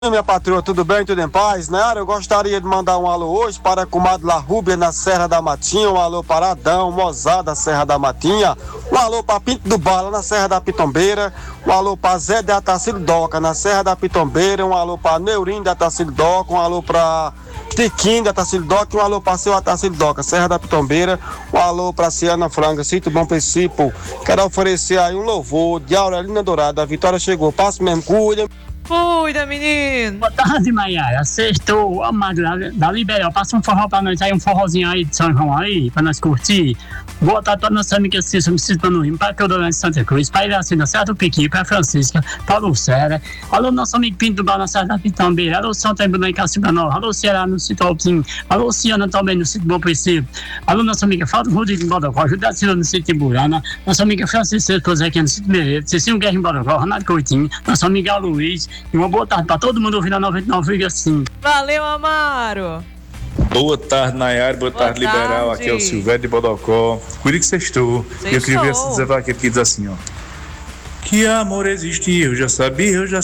Minha patroa, tudo bem? Tudo em paz? Nayara, eu gostaria de mandar um alô hoje para a comadre La Rúbia na Serra da Matinha, um alô para Adão, Mozart da Serra da Matinha, um alô para Pinto do Bala na Serra da Pitombeira, um alô para Zé de Atacílio Doca na Serra da Pitombeira, um alô para Neurim de Atacílio Doca, um alô para Tiquinho de Atacílio Doca e um alô para seu Atacílio Doca, Serra da Pitombeira, um alô para Ciana Franga, Sítio Bom Princípio. Quero oferecer aí um louvor de Aurelina Dourada, a vitória chegou, passe mesmo, cuida. Cuida, menino. Boa tarde, Maiara. Sextou, amado da Liberal. Passa um forró pra nós aí, um forrozinho aí de São João aí, pra nós curtir. Boa tarde pra nossa amiga Cícero, Cícero Manuim, pra Teodoro Santa Cruz, pra Iracina, Certo Piqui, pra Francisca, pra Lucera. Alô, nosso amigo Pinto do Bar na Serra da Pitambeira. Alô, Santa Bruna em Cacimba Nova. Alô, Ceará no Sítio Alpim. Alô, Ciana também no Sítio Bom Princípio. Alô, nossa amiga Fábio Rodrigo em Bodocó, Judá Silva no Sítio Burana. Nossa amiga Francisca Zequinha no Sítio Mereiro. Cecílio Guerra em Bodocó, Renato Coutinho. Nossa amiga Luiz. E uma boa tarde pra todo mundo ouvindo a 99,5. Valeu, Amaro. Boa tarde, Nayara. Boa tarde, Liberal. Aqui é o Silvério de Bodocó. Cuide que sextou. Eu queria ver esse desafio aqui que diz assim, ó. Que amor existia, eu já sabia,